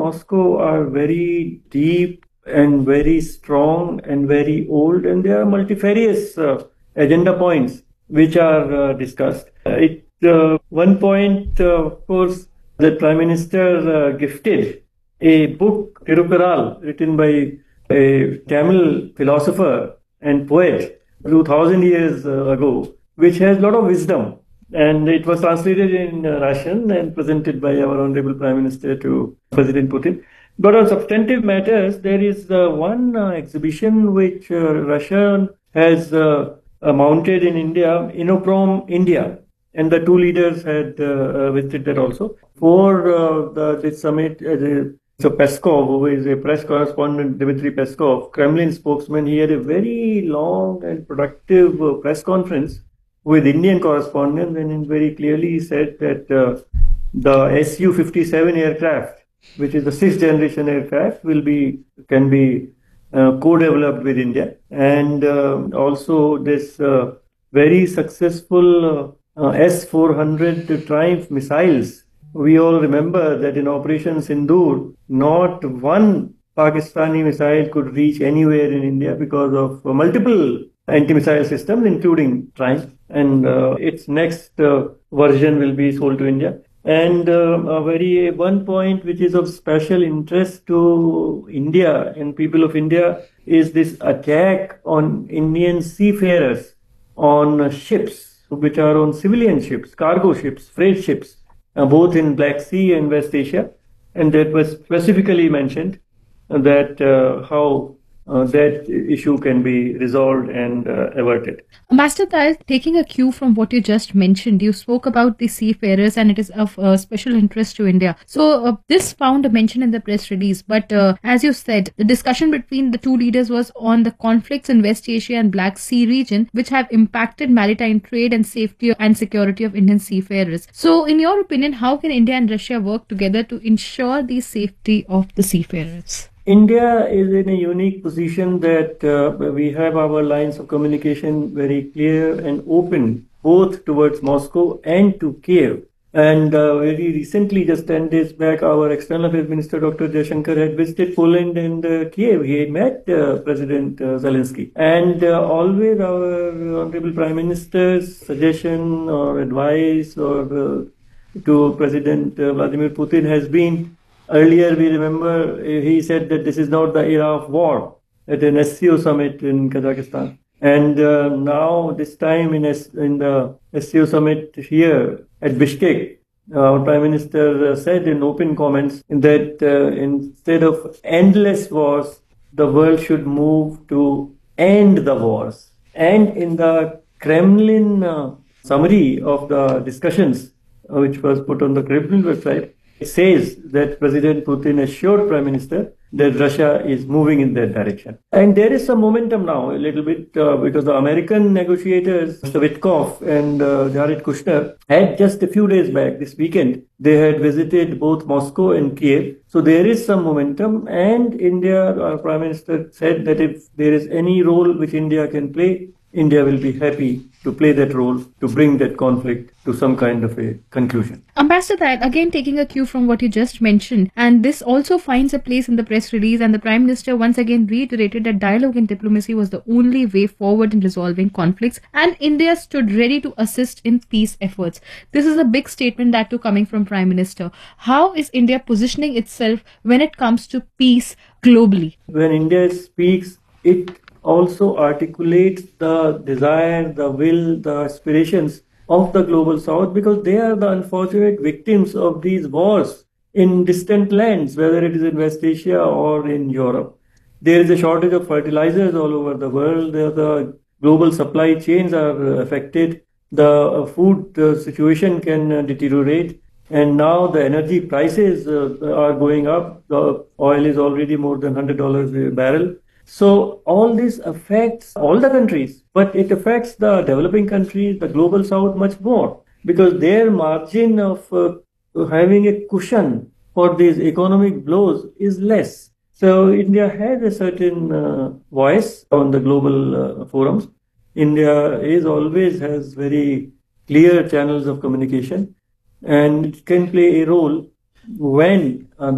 Moscow are very deep and very strong and very old, and there are multifarious agenda points which are discussed. One point, of course, the Prime Minister gifted a book, Tirukural, written by a Tamil philosopher and poet 2000 years ago, which has a lot of wisdom. And it was translated in Russian and presented by our Honorable Prime Minister to President Putin. But on substantive matters, there is one exhibition which Russia has mounted in India, Innoprome India. And the two leaders had visited that also. For this summit, so Peskov, who is a press correspondent, Dmitry Peskov, Kremlin spokesman, he had a very long and productive press conference with Indian correspondents, and he very clearly said that the Su-57 aircraft, which is the sixth generation aircraft, can be co-developed with India, and also this very successful S-400 Triumph missiles. We all remember that in Operation Sindoor, not one Pakistani missile could reach anywhere in India because of multiple anti-missile systems, including Triumph. And its next version will be sold to India. And one point which is of special interest to India and people of India is this attack on Indian seafarers on ships, which are on civilian ships, cargo ships, freight ships, both in Black Sea and West Asia. And that was specifically mentioned that how that issue can be resolved and averted. Ambassador Tayal, taking a cue from what you just mentioned, you spoke about the seafarers and it is of special interest to India. So this found a mention in the press release, but as you said, the discussion between the two leaders was on the conflicts in West Asia and Black Sea region, which have impacted maritime trade and safety and security of Indian seafarers. So in your opinion, how can India and Russia work together to ensure the safety of the seafarers? India is in a unique position that we have our lines of communication very clear and open, both towards Moscow and to Kiev. And very recently, just 10 days back, our External Affairs Minister, Dr. Jaishankar, had visited Poland and Kiev. He had met President Zelensky. And always our Honorable Prime Minister's suggestion or advice or to President Vladimir Putin has been, earlier, we remember he said that this is not the era of war at an SCO summit in Kazakhstan. And now, this time in the SCO summit here at Bishkek, our Prime Minister said in open comments that instead of endless wars, the world should move to end the wars. And in the Kremlin summary of the discussions, which was put on the Kremlin website, it says that President Putin assured Prime Minister that Russia is moving in that direction. And there is some momentum now, a little bit, because the American negotiators, Mr. Witkoff and Jared Kushner, had just a few days back, this weekend, they had visited both Moscow and Kiev. So there is some momentum, and India, our Prime Minister said that if there is any role which India can play, India will be happy to play that role to bring that conflict to some kind of a conclusion. Ambassador Tayal, again taking a cue from what you just mentioned, and this also finds a place in the press release, and the Prime Minister once again reiterated that dialogue and diplomacy was the only way forward in resolving conflicts, and India stood ready to assist in peace efforts. This is a big statement, that too coming from Prime Minister. How is India positioning itself when it comes to peace globally? When India speaks, it also articulates the desire, the will, the aspirations of the global south, because they are the unfortunate victims of these wars in distant lands, whether it is in West Asia or in Europe. There is a shortage of fertilizers all over the world. The global supply chains are affected. The food situation can deteriorate. And now the energy prices are going up. The oil is already more than $100 a barrel. So all this affects all the countries, but it affects the developing countries, the global south much more, because their margin of having a cushion for these economic blows is less. So India has a certain voice on the global forums. India always has very clear channels of communication, and it can play a role when